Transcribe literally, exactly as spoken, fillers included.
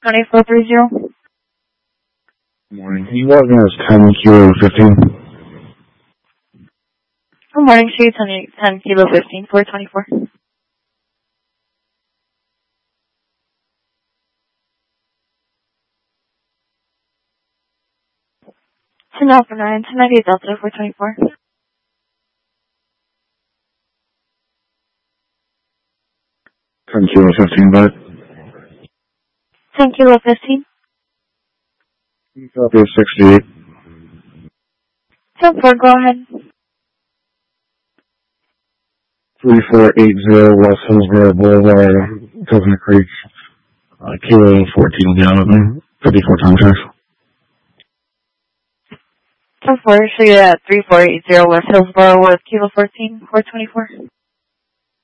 twenty-four thirty. Good morning. Can you log in as ten kilo fifteen? Good morning, Street ten kilo fifteen four twenty-four. ten Alpha nine, ten ninety-eight Delta four twenty-four. ten kilo fifteen, bud. ten kilo fifteen. Copy of sixty-eight. ten four, go ahead. three four eight zero West Hillsborough Boulevard, Coconut Creek. Uh, kilo fourteen will be out of me. fifty-four time checks. ten four, so you're at three four eight zero West Hillsborough with kilo fourteen four twenty-four.